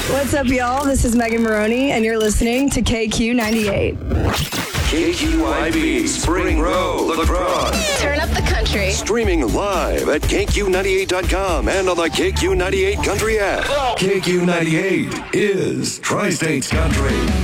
What's up, y'all? This is Megan Maroney, and you're listening to KQ98. KQIB Spring Row Lacrosse. Turn up the country. Streaming live at KQ98.com and on the KQ98 Country app. KQ98 is Tri-States Country.